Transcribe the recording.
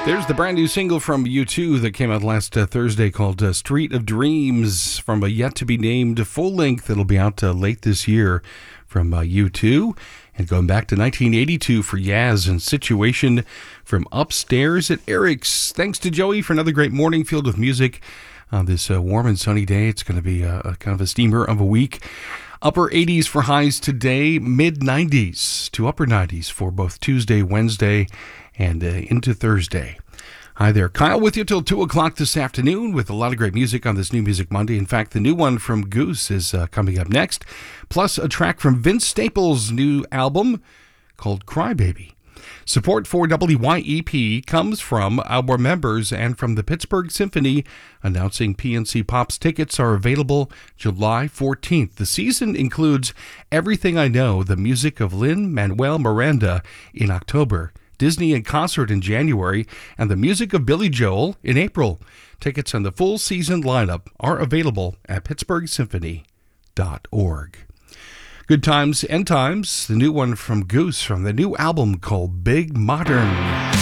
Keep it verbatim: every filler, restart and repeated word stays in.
There's the brand new single from U two that came out last uh, Thursday called uh, Street of Dreams from a yet-to-be-named full length that'll be out uh, late this year from uh, U two. And going back to nineteen eighty-two for Yaz and Situation from Upstairs at Eric's. Thanks to Joey for another great morning filled with music on this uh, warm and sunny day. It's going to be a, a kind of a steamer of a week. Upper eighties for highs today, mid nineties to upper nineties for both Tuesday, Wednesday, and uh, into Thursday. Hi there, Kyle with you till two o'clock this afternoon with a lot of great music on this New Music Monday. In fact, the new one from Goose is uh, coming up next, plus a track from Vince Staples' new album called Crybaby. Support for W Y E P comes from our members and from the Pittsburgh Symphony, announcing P N C Pop's tickets are available July fourteenth. The season includes Everything I Know, the music of Lin-Manuel Miranda in October, Disney in concert in January, and the music of Billy Joel in April. Tickets on the full season lineup are available at pittsburgh symphony dot org. Good Times, End Times, the new one from Goose from the new album called Big Modern.